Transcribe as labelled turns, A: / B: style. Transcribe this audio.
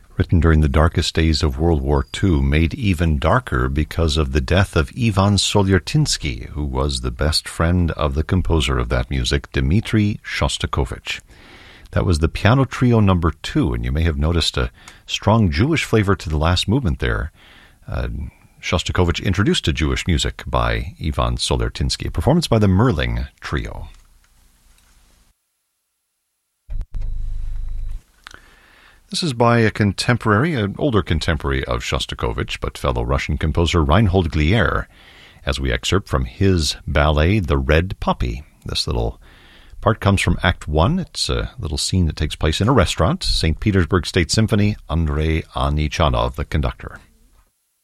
A: Written during the darkest days of World War II, made even darker because of the death of Ivan Solyartinsky, who was the best friend of the composer of that music, Dmitri Shostakovich. That was the Piano Trio No. 2, and you may have noticed a strong Jewish flavor to the last movement there. Shostakovich introduced to Jewish music by Ivan Solyartinsky, a performance by the Merling Trio. This is by an older contemporary of Shostakovich, but fellow Russian composer Reinhold Glier, as we excerpt from his ballet, The Red Poppy. This little part comes from Act 1. It's a little scene that takes place in a restaurant. St. Petersburg State Symphony, Andrei Anichanov, the conductor.